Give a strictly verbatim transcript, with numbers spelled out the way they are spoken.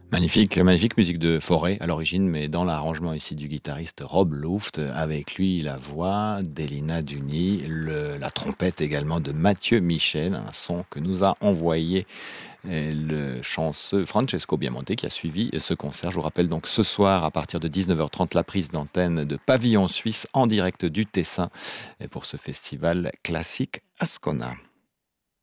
Magnifique, magnifique musique de Fauré à l'origine, mais dans l'arrangement ici du guitariste Rob Luft, avec lui la voix d'Elina Duni, le la trompette également de Mathieu Michel, un son que nous a envoyé, heu, le chanceux Francesco Biamonte qui a suivi ce concert. Je vous rappelle donc ce soir à partir de dix-neuf heures trente la prise d'antenne de Pavillon Suisse en direct du Tessin et pour ce festival classique Ascona.